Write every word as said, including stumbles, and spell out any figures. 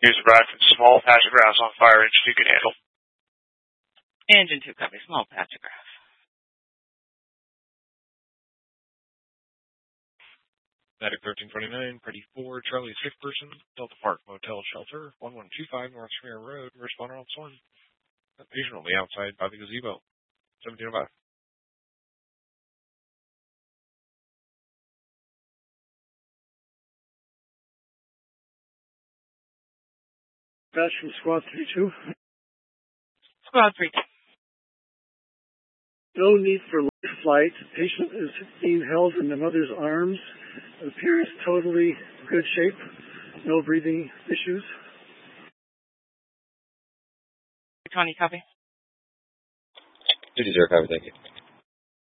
Here's a Bradford. Small patch of grass on fire. Engine two can handle. Engine two copy. Small patch of grass. Medic thirteen twenty-nine, Pretty four, Charlie six person, Delta Park Motel Shelter, one one two five North Schmear Road, responder on Swan. Patient will be outside by the gazebo. seventeen oh five. Dispatch from Squad three two. Squad three two. No need for life flight. Patient is being held in the mother's arms. Appears totally good shape. No breathing issues. twenty copy. two zero copy, thank you.